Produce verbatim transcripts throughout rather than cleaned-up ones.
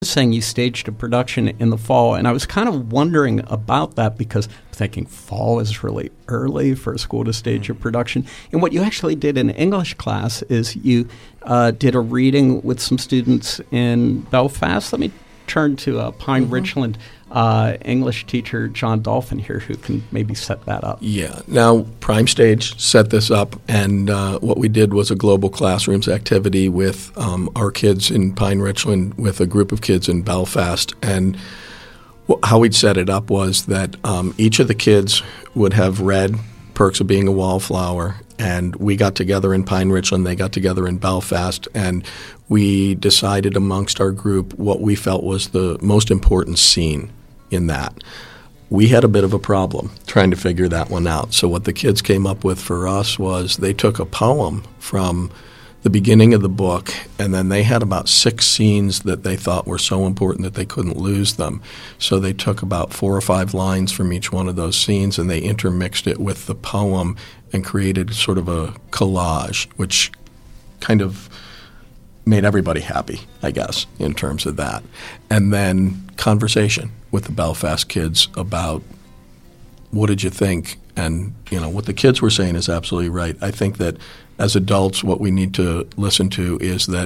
saying you staged a production in the fall, and I was kind of wondering about that because I'm thinking fall is really early for a school to stage a production. And what you actually did in English class is you uh, did a reading with some students in Belfast. Let me turn to uh, Pine mm-hmm. Richland uh, English teacher John Dolphin here, who can maybe set that up. Yeah. Now, Prime Stage set this up, and uh, what we did was a global classrooms activity with um, our kids in Pine Richland with a group of kids in Belfast. And wh- how we'd set it up was that um, each of the kids would have read Perks of Being a Wallflower, and we got together in Pine Richland, they got together in Belfast, and we decided amongst our group what we felt was the most important scene in that. We had a bit of a problem trying to figure that one out. So what the kids came up with for us was they took a poem from the beginning of the book, and then they had about six scenes that they thought were so important that they couldn't lose them. So they took about four or five lines from each one of those scenes, and they intermixed it with the poem and created sort of a collage, which kind of made everybody happy, I guess, in terms of that. And then conversation with the Belfast kids about what did you think? And, you know, what the kids were saying is absolutely right. I think that as adults, what we need to listen to is that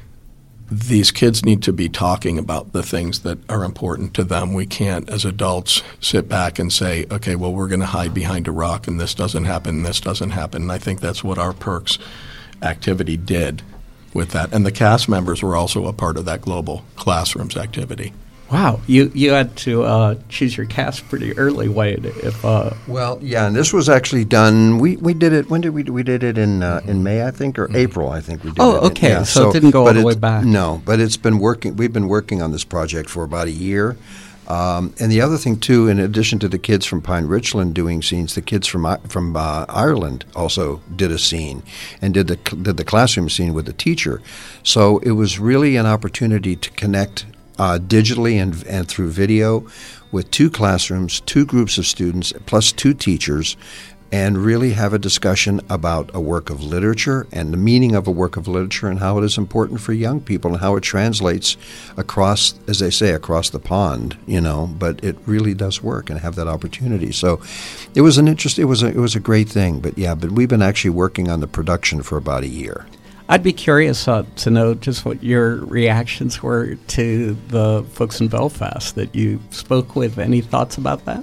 these kids need to be talking about the things that are important to them. We can't, as adults, sit back and say, okay, well, we're going to hide behind a rock and this doesn't happen and this doesn't happen. And I think that's what our Perks activity did with that. And the cast members were also a part of that global classrooms activity. Wow, you you had to uh, choose your cast pretty early, Wade. If uh, well, yeah, and this was actually done. We, we did it. When did we do? We did it in uh, in May, I think, or mm-hmm. April, I think we did. Oh, it okay. in, yeah. so, so it didn't go all the way back. No, but it's been working. We've been working on this project for about a year. Um, and the other thing too, in addition to the kids from Pine Richland doing scenes, the kids from from uh, Ireland also did a scene and did the did the classroom scene with the teacher. So it was really an opportunity to connect Uh, digitally and and through video with two classrooms, two groups of students, plus two teachers, and really have a discussion about a work of literature and the meaning of a work of literature and how it is important for young people and how it translates across, as they say, across the pond, you know, but it really does work and have that opportunity. So it was an interest, it was a, it was a great thing, but yeah, but we've been actually working on the production for about a year. I'd be curious uh, to know just what your reactions were to the folks in Belfast that you spoke with. Any thoughts about that?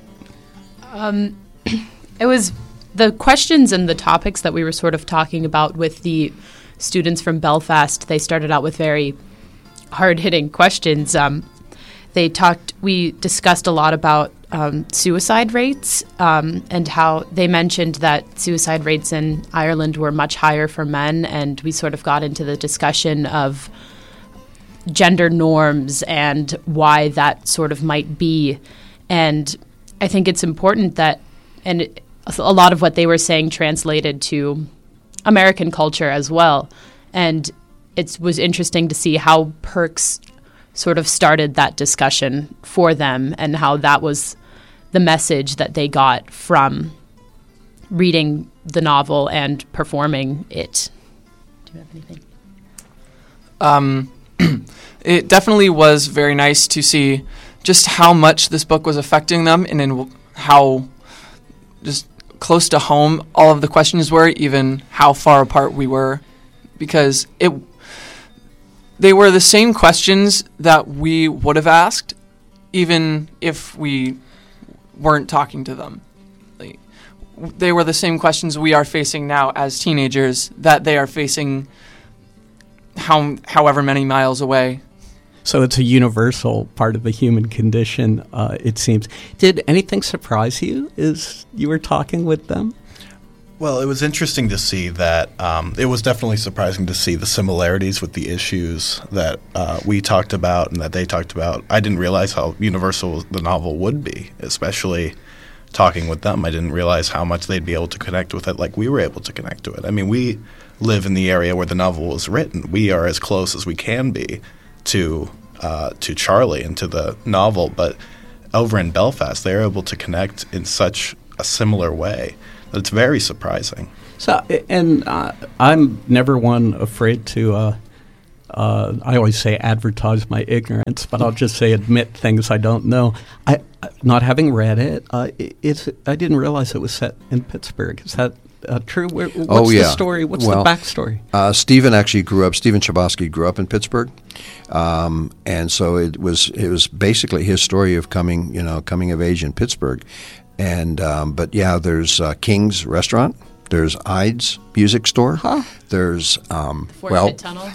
Um, it was the questions and the topics that we were sort of talking about with the students from Belfast. They started out with very hard-hitting questions. Um, they talked, we discussed a lot about um, suicide rates um, and how they mentioned that suicide rates in Ireland were much higher for men, and we sort of got into the discussion of gender norms and why that sort of might be. And I think it's important that, and it, a lot of what they were saying translated to American culture as well. And it was interesting to see how Perks sort of started that discussion for them and how that was the message that they got from reading the novel and performing it. Do you have anything? Um, it definitely was very nice to see just how much this book was affecting them and in how just close to home all of the questions were, even how far apart we were, because it they were the same questions that we would have asked even if we weren't talking to them. Like, they were the same questions we are facing now as teenagers that they are facing how, however many miles away. So it's a universal part of the human condition, uh, it seems. Did anything surprise you as you were talking with them? Well, it was interesting to see that um, it was definitely surprising to see the similarities with the issues that uh, we talked about and that they talked about. I didn't realize how universal the novel would be, especially talking with them. I didn't realize how much they'd be able to connect with it like we were able to connect to it. I mean, we live in the area where the novel was written. We are as close as we can be to uh, to Charlie and to the novel, but over in Belfast, they're able to connect in such a similar way. It's very surprising. So, and uh, I'm never one afraid to uh, uh, I always say advertise my ignorance, but I'll just say admit things I don't know. I, not having read it, uh, it, it's I didn't realize it was set in Pittsburgh. Is that uh, true? Where, what's oh, yeah. the story? What's well, the backstory? Uh, Stephen actually grew up. Stephen Chbosky grew up in Pittsburgh, um, and so it was it was basically his story of coming, you know, coming of age in Pittsburgh. And um, but yeah, there's uh, King's Restaurant. There's Ide's Music Store. Huh. There's um, Fort well, Pitt Tunnel.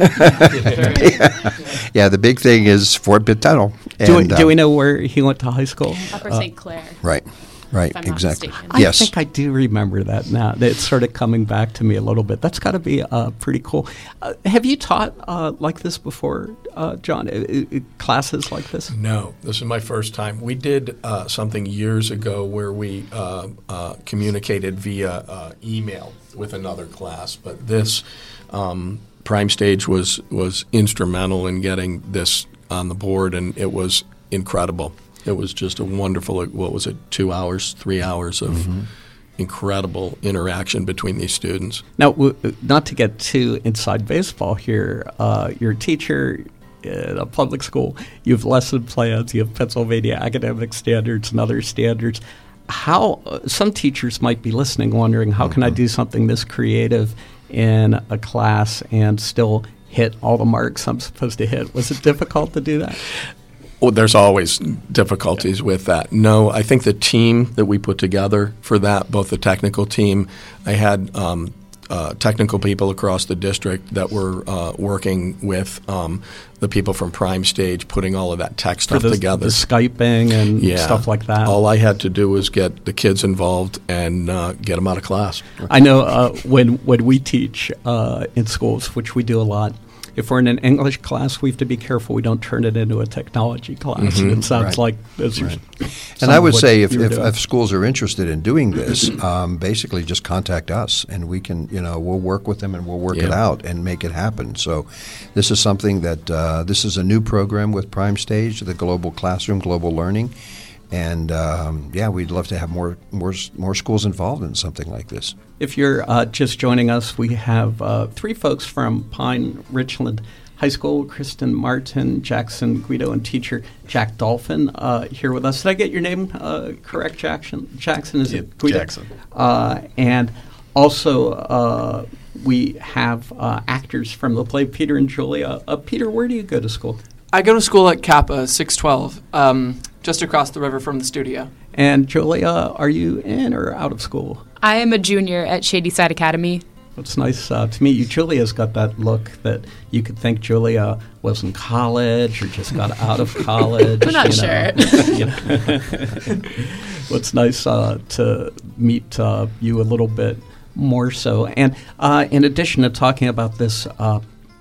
yeah, the big thing is Fort Pitt Tunnel. Do we, And, do we um, know where he went to high school? Upper Uh, Saint Clair. Right, right, If I'm not exactly. mistaken. I Yes. think I do remember that now. It's sort of coming back to me a little bit. That's got to be uh, pretty cool. Uh, have you taught uh, like this before, uh, John? Uh, uh, classes like this? No, this is my first time. We did uh, something years ago where we uh, uh, communicated via uh, email with another class, but this um, Prime Stage was was instrumental in getting this on the board, and it was incredible. It was just a wonderful, what was it, two hours, three hours of mm-hmm. incredible interaction between these students. Now, w- not to get too inside baseball here, uh, you're a teacher at a public school. You have lesson plans. You have Pennsylvania academic standards and other standards. How uh, some teachers might be listening, wondering, how can I do something this creative in a class and still hit all the marks I'm supposed to hit? Was it difficult to do that? Well, there's always difficulties with that. No, I think the team that we put together for that, both the technical team, I had um, uh, technical people across the district that were uh, working with um, the people from Prime Stage, putting all of that tech stuff For the, together. the Skyping and yeah. stuff like that. All I had to do was get the kids involved and uh, get them out of class. I know uh, when when we teach uh, in schools, which we do a lot, if we're in an English class, we have to be careful we don't turn it into a technology class. Mm-hmm. It sounds Right. like those Right. are And I would what say if, you were if, doing. if schools are interested in doing this, um, basically just contact us, and we can, you know, we'll work with them and we'll work it Yeah. out and make it happen. So this is something that, uh, this is a new program with Prime Stage, the Global Classroom, Global Learning. And um, yeah, we'd love to have more, more more schools involved in something like this. If you're uh, just joining us, we have uh, three folks from Pine Richland High School, Kristen Martin, Jackson Guido, and teacher Jack Dolphin uh, here with us. Did I get your name uh, correct, Jackson? Jackson, is Yeah, it Guido? Jackson. Uh, and also uh, we have uh, actors from the play, Peter and Julia. Uh, Peter, where do you go to school? I go to school at Kappa six twelve, um, just across the river from the studio. And Julia, are you in or out of school? I am a junior at Shadyside Academy. It's nice uh, to meet you. Julia's got that look that you could think Julia was in college or just got out of college. I'm not you know. sure. You know. Well, it's nice uh, to meet uh, you a little bit more so. And uh, in addition to talking about this uh,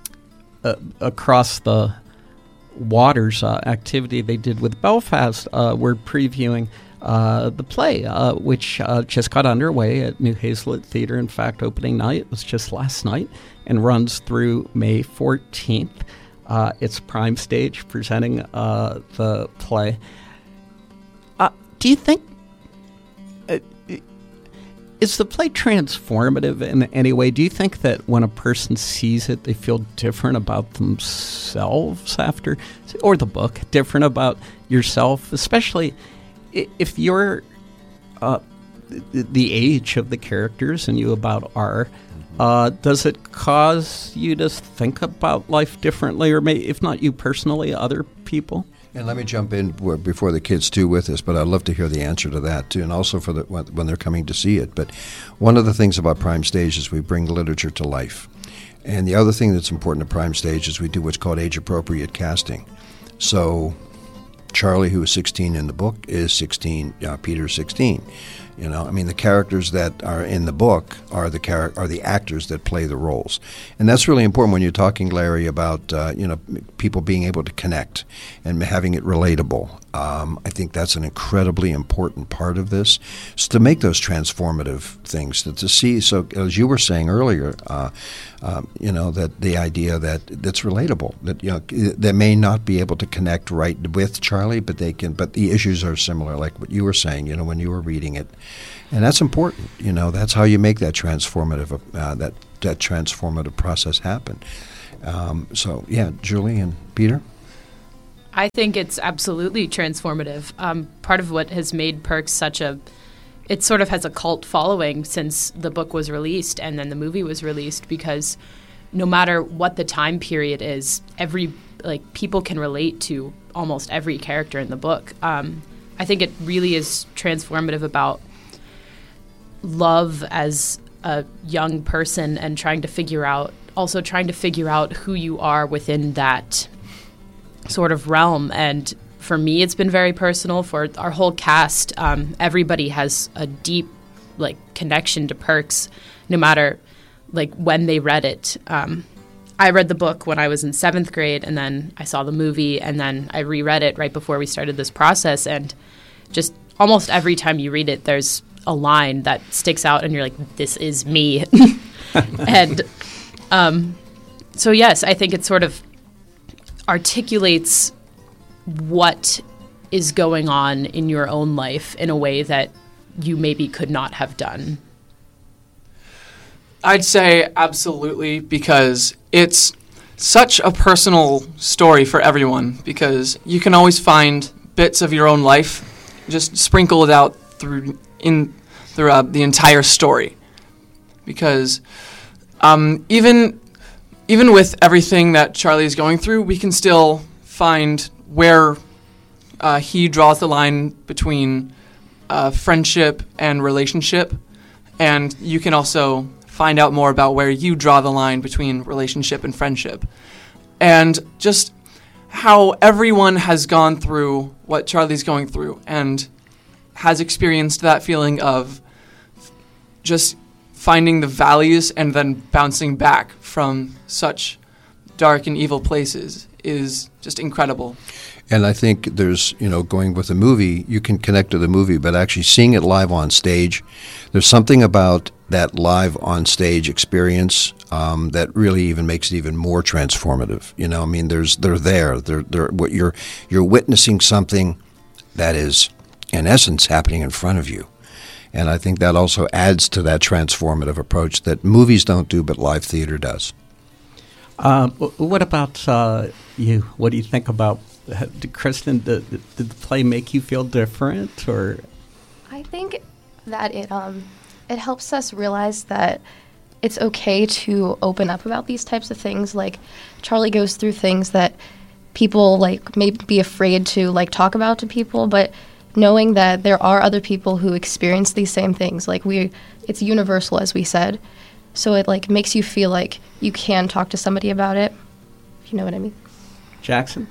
uh, across the waters uh, activity they did with Belfast, uh, we're previewing Uh, the play, uh, which uh, just got underway at New Hazlet Theater. In fact, opening night was just last night and runs through May fourteenth. Uh, it's Prime Stage presenting uh, the play. Uh, do you think, uh, is the play transformative in any way? Do you think that when a person sees it, they feel different about themselves after, or the book, different about yourself, especially if you're uh, the age of the characters and you about are, uh, does it cause you to think about life differently, or may, if not you personally, other people? And let me jump in w- before the kids too with this, but I'd love to hear the answer to that too, and also for the, when when they're coming to see it. But one of the things about Prime Stage is we bring literature to life. And the other thing that's important at Prime Stage is we do what's called age-appropriate casting. So Charlie, who is sixteen in the book, is sixteen. Uh, Peter's sixteen. You know, I mean, the characters that are in the book are the char- are the actors that play the roles, and that's really important when you're talking, Larry, about uh, you know people being able to connect and having it relatable. Um, I think that's an incredibly important part of this, is to make those transformative things. To, to see, so as you were saying earlier, uh, um, you know that the idea that that's relatable, that you know they may not be able to connect right with Charlie, but they can. But the issues are similar, like what you were saying. You know, when you were reading it. And that's important, you know. That's how you make that transformative uh, that that transformative process happen. Um, so, yeah, Julie and Peter? I think it's absolutely transformative. Um, part of what has made Perks such a, it sort of has a cult following since the book was released and then the movie was released, because no matter what the time period is, every, like, people can relate to almost every character in the book. Um, I think it really is transformative about love as a young person and trying to figure out, also trying to figure out who you are within that sort of realm. And for me, it's been very personal. For our whole cast, um, everybody has a deep, like, connection to Perks, no matter, like, when they read it. Um, I read the book when I was in seventh grade, and then I saw the movie, and then I reread it right before we started this process. And just almost every time you read it, there's a line that sticks out, and you're like, this is me. And um, so, yes, I think it sort of articulates what is going on in your own life in a way that you maybe could not have done. I'd say absolutely, because it's such a personal story for everyone, because you can always find bits of your own life just sprinkled out through in throughout the entire story. Because um, even even with everything that Charlie is going through, we can still find where uh, he draws the line between uh, friendship and relationship, and you can also find out more about where you draw the line between relationship and friendship. And just how everyone has gone through what Charlie's going through and has experienced that feeling of just finding the valleys and then bouncing back from such dark and evil places is just incredible. And I think there's, you know, going with the movie, you can connect to the movie, but actually seeing it live on stage, there's something about that live on stage experience um, that really even makes it even more transformative. You know, I mean, there's they're there. They're they're what you're you're witnessing something that is, in essence, happening in front of you. And I think that also adds to that transformative approach that movies don't do, but live theater does. Uh, what about uh, you? What do you think about, did, Kristen, did, did the play make you feel different? Or I think that it um it helps us realize that it's okay to open up about these types of things. Like, Charlie goes through things that people, like, may be afraid to, like, talk about to people, but knowing that there are other people who experience these same things, like, we, it's universal, as we said. So it, like, makes you feel like you can talk to somebody about it, if you know what I mean. Jackson?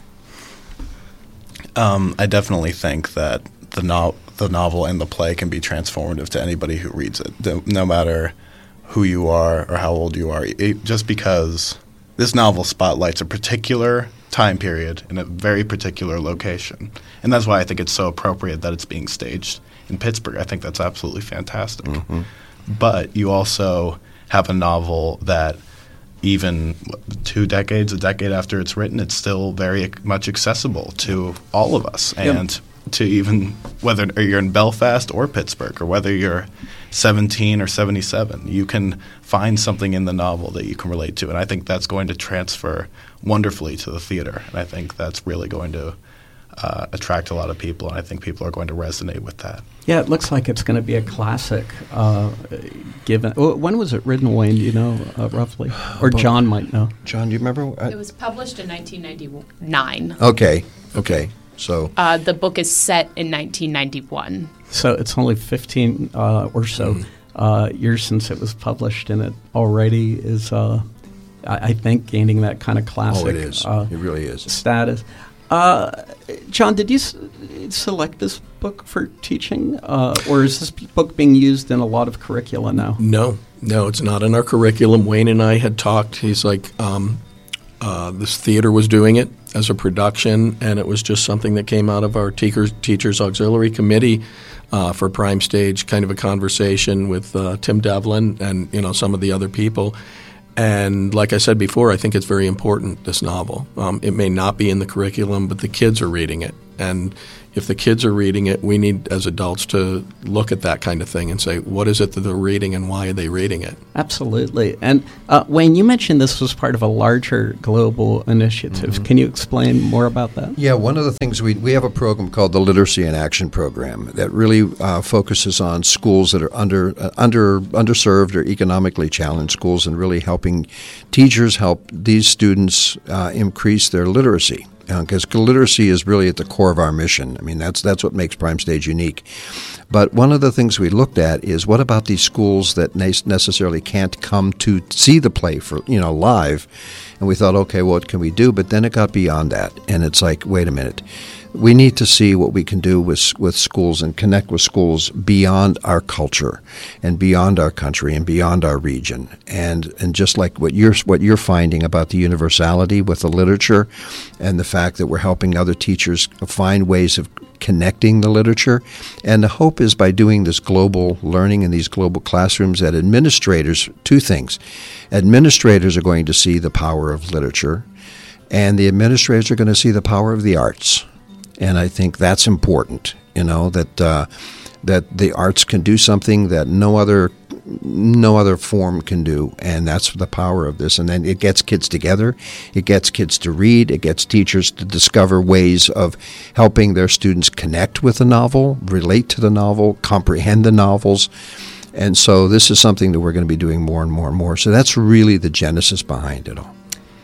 Um, I definitely think that the no- the novel and the play can be transformative to anybody who reads it, no matter who you are or how old you are. It, just because this novel spotlights a particular time period in a very particular location. And that's why I think it's so appropriate that it's being staged in Pittsburgh. I think that's absolutely fantastic. Mm-hmm. But you also have a novel that even two decades, a decade after it's written, it's still very much accessible to all of us. And yep. to even whether you're in Belfast or Pittsburgh, or whether you're seventeen or seventy-seven, you can find something in the novel that you can relate to. And I think that's going to transfer wonderfully to the theater. And I think that's really going to uh, attract a lot of people. And I think people are going to resonate with that. Yeah, it looks like it's going to be a classic. Uh, given when was it written, Wayne? Do you know uh, roughly? Or John might know. John, do you remember? It was published in nineteen ninety-nine. Okay, okay. So uh, the book is set in nineteen ninety-one. So it's only fifteen uh, or so mm-hmm. uh, years since it was published, and it already is, uh, I, I think, gaining that kind of classic. Oh, it is. Uh, it really is. Status. Uh, John, did you s- select this book for teaching, uh, or is this book being used in a lot of curricula now? No, no, it's not in our curriculum. Wayne and I had talked. He's like, um, uh, this theater was doing it as a production, and it was just something that came out of our teachers, teachers auxiliary committee uh, for Prime Stage, kind of a conversation with uh, Tim Devlin and, you know, some of the other people. And like I said before, I think it's very important, this novel. Um, it may not be in the curriculum, but the kids are reading it. And if the kids are reading it, we need, as adults, to look at that kind of thing and say, what is it that they're reading and why are they reading it? Absolutely. And uh, Wayne, you mentioned this was part of a larger global initiative. Mm-hmm. Can you explain more about that? Yeah, one of the things we we have a program called the Literacy in Action Program that really uh, focuses on schools that are under uh, under underserved or economically challenged schools, and really helping teachers help these students uh, increase their literacy. Because uh, literacy is really at the core of our mission. I mean, that's that's what makes Prime Stage unique. But one of the things we looked at is, what about these schools that ne- necessarily can't come to see the play for, you know, live? And we thought, okay, what can we do? But then it got beyond that, and it's like, wait a minute. We need to see what we can do with with schools and connect with schools beyond our culture and beyond our country and beyond our region. And and just like what you're what you're finding about the universality with the literature, and the fact that we're helping other teachers find ways of connecting the literature. And the hope is, by doing this global learning in these global classrooms, that administrators, two things. Administrators are going to see the power of literature, and the administrators are going to see the power of the arts. And I think that's important, you know, that uh, that the arts can do something that no other no other form can do, and that's the power of this. And then it gets kids together, it gets kids to read, it gets teachers to discover ways of helping their students connect with the novel, relate to the novel, comprehend the novels. And so this is something that we're going to be doing more and more and more. So that's really the genesis behind it all.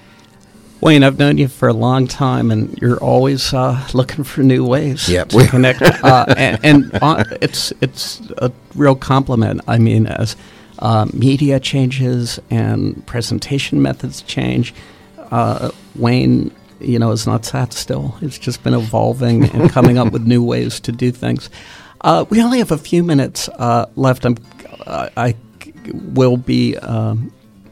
Wayne, I've known you for a long time, and you're always uh, looking for new ways yep. to connect. Uh, and and uh, it's it's a real compliment. I mean, as uh, media changes and presentation methods change, uh, Wayne, you know, is not sat still. It's just been evolving and coming up with new ways to do things. Uh, we only have a few minutes uh, left. I'm, uh, I will be... Um,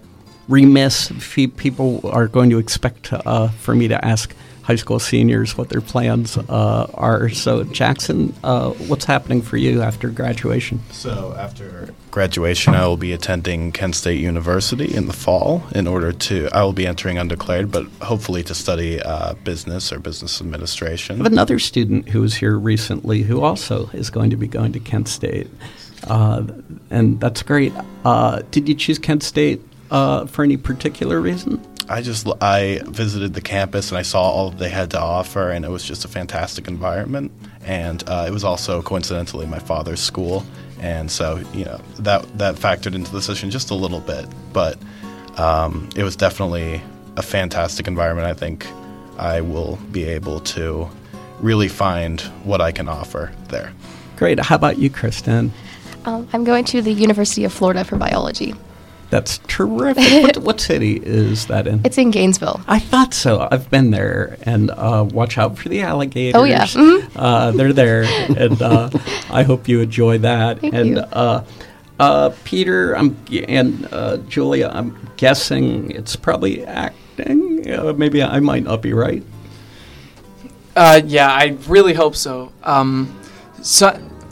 remiss if people are going to expect uh, for me to ask high school seniors what their plans uh, are. So, Jackson, uh, what's happening for you after graduation? So, after graduation, I will be attending Kent State University in the fall in order to, I will be entering undeclared, but hopefully to study uh, business or business administration. I have another student who was here recently who also is going to be going to Kent State, uh, and that's great. Uh, did you choose Kent State Uh, for any particular reason? I just I visited the campus and I saw all that they had to offer, and it was just a fantastic environment. And uh, it was also coincidentally my father's school, and so you know that that factored into the decision just a little bit. But um, it was definitely a fantastic environment. I think I will be able to really find what I can offer there. Great. How about you, Kristen? Um, I'm going to the University of Florida for biology. That's terrific. what, what city is that in? It's in Gainesville. I thought so. I've been there. And uh, watch out for the alligators. Oh, yeah. Mm-hmm. Uh, they're there. And uh, I hope you enjoy that. Thank and you. Uh, uh, Peter I'm, and uh, Julia, I'm guessing it's probably acting. Uh, maybe I might not be right. Uh, yeah, I really hope so. Um, so.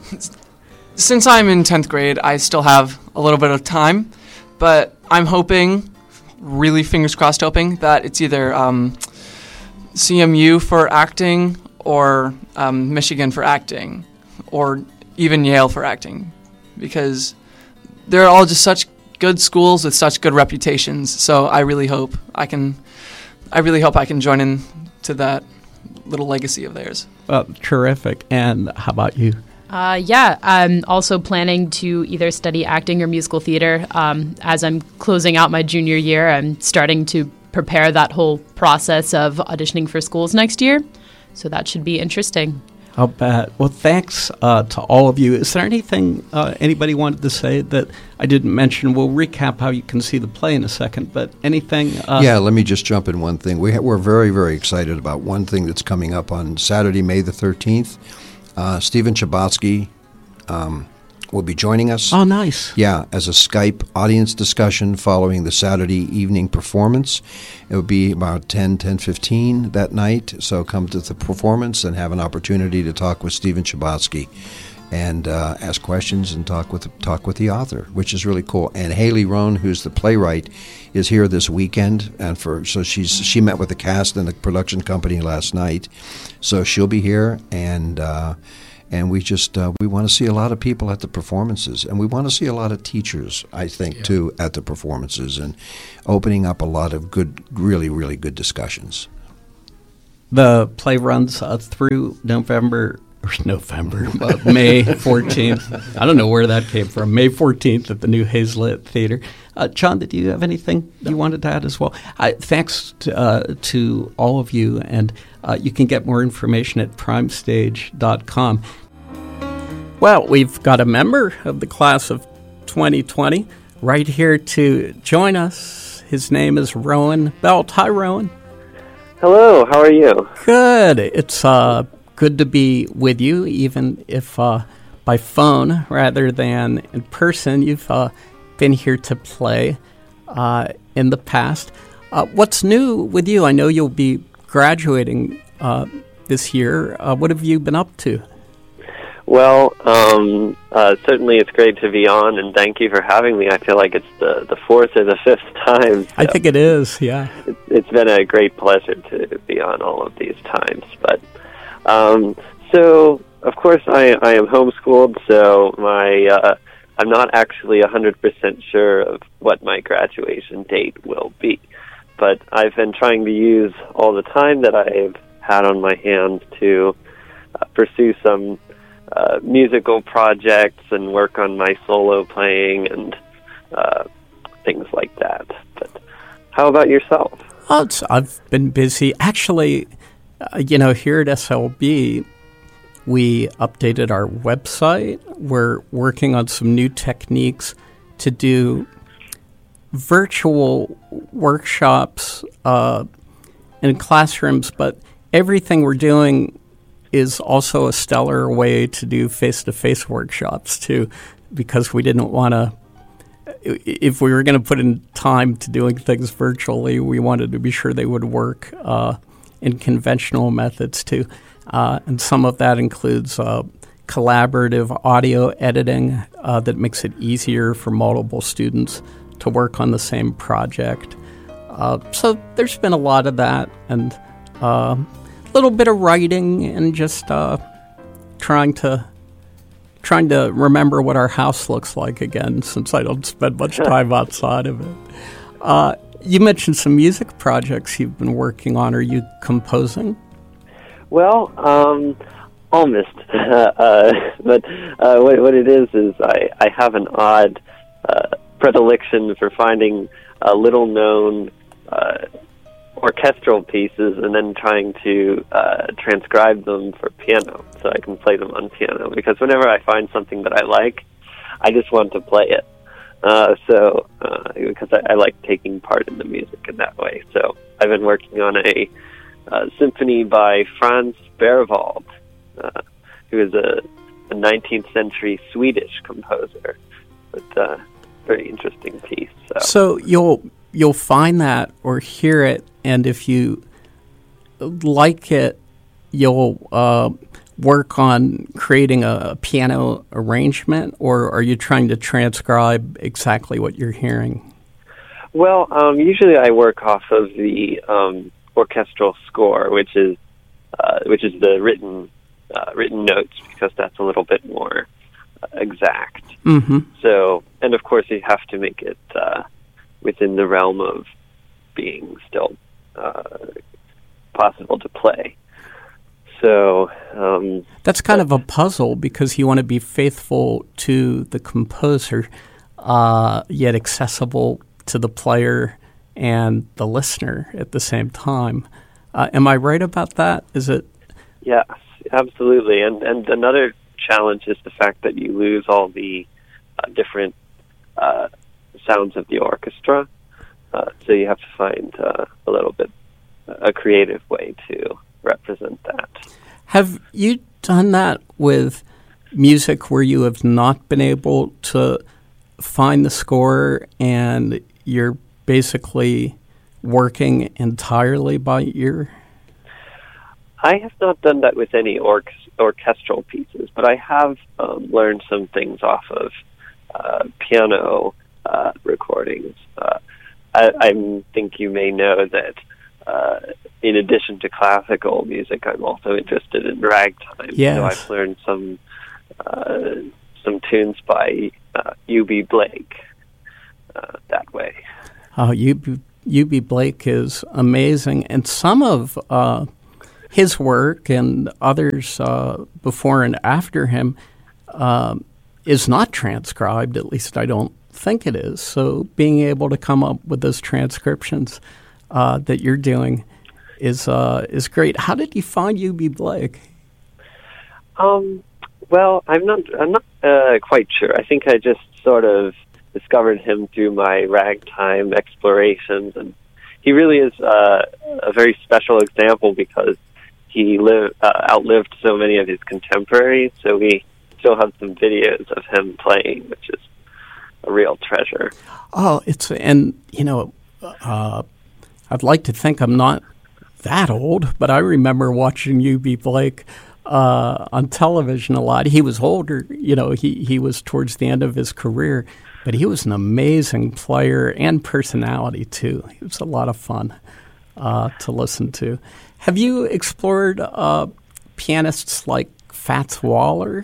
Since I'm in tenth grade, I still have a little bit of time. But I'm hoping, really fingers crossed hoping, that it's either um, C M U for acting or um, Michigan for acting or even Yale for acting, because they're all just such good schools with such good reputations. So I really hope I can, I really hope I can join in to that little legacy of theirs. Well, terrific. And how about you? Uh, yeah, I'm also planning to either study acting or musical theater. Um, as I'm closing out my junior year, I'm starting to prepare that whole process of auditioning for schools next year. So that should be interesting. I'll bet. Well, thanks uh, to all of you. Is there anything uh, anybody wanted to say that I didn't mention? We'll recap how you can see the play in a second, but anything? Uh, yeah, let me just jump in one thing. We ha- we're very, very excited about one thing that's coming up on Saturday, May the thirteenth. Uh, Stephen Chbosky um, will be joining us. Oh, nice. Yeah, as a Skype audience discussion following the Saturday evening performance. It will be about ten, ten fifteen that night, so come to the performance and have an opportunity to talk with Stephen Chbosky. and uh, ask questions and talk with talk with the author, which is really cool. And Haley Roan, who's the playwright, is here this weekend, and for so she's she met with the cast and the production company last night, so she'll be here, and uh, and we just uh, we want to see a lot of people at the performances, and we want to see a lot of teachers, I think, yeah. too, at the performances, and opening up a lot of good, really, really good discussions. The play runs uh, through November. Or November, uh, May fourteenth. I don't know where that came from. May fourteenth at the New Hazlitt Theater. Uh, John, did you have anything you wanted to add as well? I, thanks to, uh, to all of you, and uh, you can get more information at prime stage dot com. Well, we've got a member of the class of twenty twenty right here to join us. His name is Rowan Belt. Hi, Rowan. Hello, how are you? Good. It's uh. good to be with you, even if uh, by phone rather than in person. You've uh, been here to play uh, in the past. Uh, what's new with you? I know you'll be graduating uh, this year. Uh, what have you been up to? Well, um, uh, certainly it's great to be on, and thank you for having me. I feel like it's the, the fourth or the fifth time. So I think it is, yeah. It, it's been a great pleasure to be on all of these times, but Um, so, of course, I, I am homeschooled, so my uh, I'm not actually one hundred percent sure of what my graduation date will be. But I've been trying to use all the time that I've had on my hands to uh, pursue some uh, musical projects and work on my solo playing and uh, things like that. But how about yourself? Oh, it's, I've been busy. Actually, Uh, you know, here at S L B, we updated our website. We're working on some new techniques to do virtual workshops uh, in classrooms, but everything we're doing is also a stellar way to do face-to-face workshops, too, because we didn't want to, if we were going to put in time to doing things virtually, we wanted to be sure they would work uh in conventional methods, too. Uh, and some of that includes uh, collaborative audio editing uh, that makes it easier for multiple students to work on the same project. Uh, so there's been a lot of that, and a uh, little bit of writing and just uh, trying to trying to remember what our house looks like again, since I don't spend much time outside of it. Uh, You mentioned some music projects you've been working on. Are you composing? Well, um, almost. uh, but uh, what, what it is is I, I have an odd uh, predilection for finding uh, little-known uh, orchestral pieces and then trying to uh, transcribe them for piano so I can play them on piano. Because whenever I find something that I like, I just want to play it. Uh, so, uh, because I, I like taking part in the music in that way. So I've been working on a uh, symphony by Franz Berwald, uh, who is a, a nineteenth century Swedish composer with a very interesting piece. So. so you'll you'll find that or hear it, and if you like it, you'll uh, work on creating a piano arrangement, or are you trying to transcribe exactly what you're hearing? Well, um, usually I work off of the um, orchestral score, which is uh, which is the written uh, written notes, because that's a little bit more uh, exact. Mm-hmm. So, and of course, you have to make it uh, within the realm of being still uh, possible to play. So um, that's kind of a puzzle, because you want to be faithful to the composer, uh, yet accessible to the player and the listener at the same time. Uh, am I right about that? Is it? Yes, absolutely. And and another challenge is the fact that you lose all the uh, different uh, sounds of the orchestra. Uh, so you have to find uh, a little bit a creative way to represent that. Have you done that with music where you have not been able to find the score and you're basically working entirely by ear? I have not done that with any orc- orchestral pieces, but I have um, learned some things off of uh, piano uh, recordings. Uh, I, I think you may know that uh, in addition to classical music, I'm also interested in ragtime. Yes. So I've learned some uh, some tunes by uh, U B Blake uh, that way. Uh, U B U B Blake is amazing, and some of uh, his work and others uh, before and after him uh, is not transcribed. At least I don't think it is. So being able to come up with those transcriptions uh, that you're doing is uh, is great. How did you find U B Blake? Um, well, I'm not I'm not uh, quite sure. I think I just sort of discovered him through my ragtime explorations, and he really is uh, a very special example because he lived, uh, outlived so many of his contemporaries, so we still have some videos of him playing, which is a real treasure. Oh, it's, and, you know, uh, I'd like to think I'm not that old, but I remember watching U B Blake uh, on television a lot. He was older, you know, he, he was towards the end of his career, but he was an amazing player and personality, too. He was a lot of fun uh, to listen to. Have you explored uh, pianists like Fats Waller?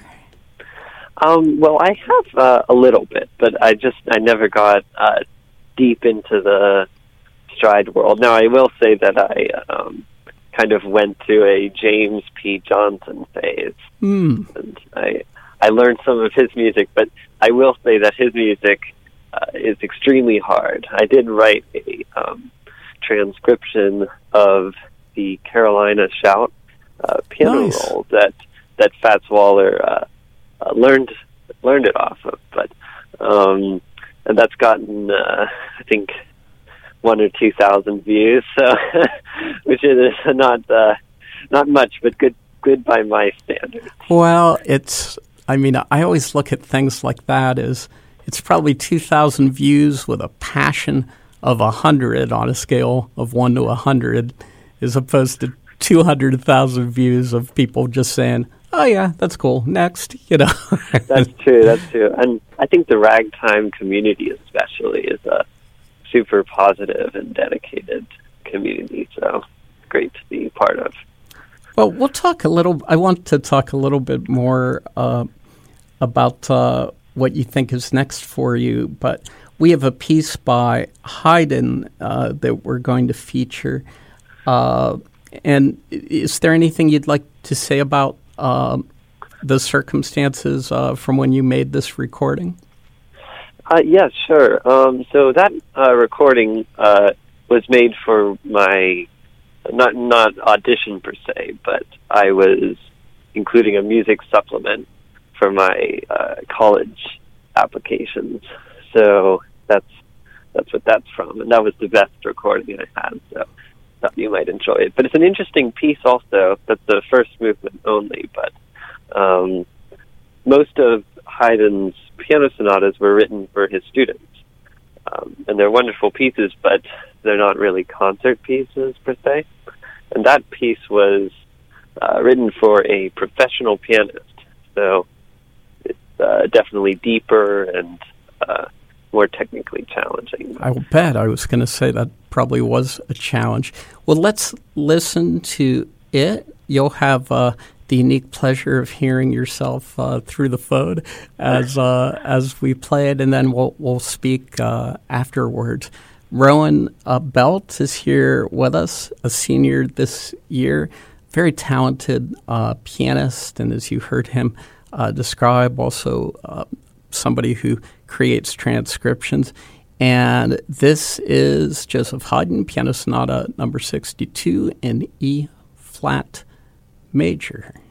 Um, well, I have uh, a little bit, but I just, I never got uh, deep into the stride world. Now, I will say that I um, kind of went to a James P. Johnson phase, Mm. and I I learned some of his music, but I will say that his music uh, is extremely hard. I did write a um, transcription of the Carolina Shout uh, piano Nice. roll that that Fats Waller uh, uh, learned learned it off of, but um, and that's gotten uh, I think one or two thousand views, so which is not uh, not much, but good good by my standards. Well, it's, I mean, I always look at things like that as it's probably two thousand views with a passion of one hundred on a scale of one to one hundred, as opposed to two hundred thousand views of people just saying, oh, yeah, that's cool, next, you know. That's true, that's true. And I think the ragtime community especially is a super positive and dedicated community, so it's great to be part of. Well, we'll talk a little, I want to talk a little bit more uh, about uh, what you think is next for you, but we have a piece by Haydn uh, that we're going to feature. Uh, and is there anything you'd like to say about uh, the circumstances uh, from when you made this recording? Uh, yes, sure. Um, so that uh, recording uh, was made for my Not not audition per se, but I was including a music supplement for my uh, college applications. So that's that's what that's from, and that was the best recording I had. So I thought you might enjoy it. But it's an interesting piece, also. That's the first movement only, but um, most of Haydn's piano sonatas were written for his students, um, and they're wonderful pieces, but they're not really concert pieces per se. And that piece was uh, written for a professional pianist, so it's uh, definitely deeper and uh, more technically challenging. I will bet. I was going to say that probably was a challenge. Well, let's listen to it. You'll have uh, the unique pleasure of hearing yourself uh, through the phone as uh, as we play it, and then we'll we'll speak uh, afterwards. Rowan uh, Belt is here with us, a senior this year, very talented uh, pianist, and as you heard him uh, describe, also uh, somebody who creates transcriptions. And this is Joseph Haydn, Piano Sonata number sixty-two in E flat major.